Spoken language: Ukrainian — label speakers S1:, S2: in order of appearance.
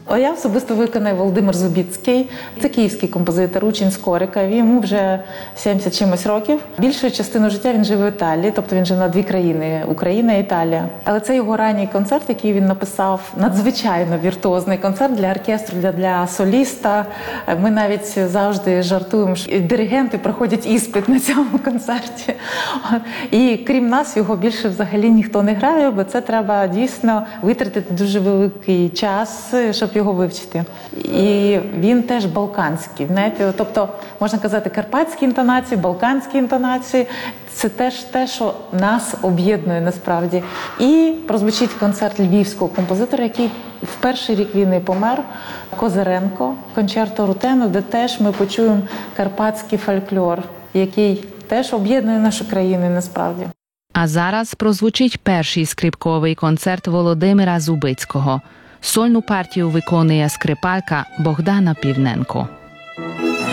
S1: Я особисто виконаю Володимир Зубіцький. Це київський композитор, учень Скорика. Йому вже 70 чимось років. Більшу частину життя він жив в Італії, тобто він жив на дві країни – Україна і Італія. Але це його ранній концерт, який він написав, надзвичайно віртуозний концерт для оркестру, для соліста. Ми навіть завжди жартуємо, що диригенти проходять іспит на цьому концерті. І крім нас, його більше взагалі ніхто не грає, бо це треба дійсно витратити дуже великий час, щоб його вивчити. І він теж балканський, знаєте, тобто можна казати карпатські інтонації, балканські інтонації. Це теж те, що нас об'єднує насправді. І прозвучить концерт львівського композитора, який в перший рік війни помер, Козиренко, кончерто Рутену, де теж ми почуємо карпатський фольклор, який теж об'єднує нашу країну насправді.
S2: А зараз прозвучить перший скрипковий концерт Володимира Зубицького. Сольну партію виконує скрипалька Богдана Півненко.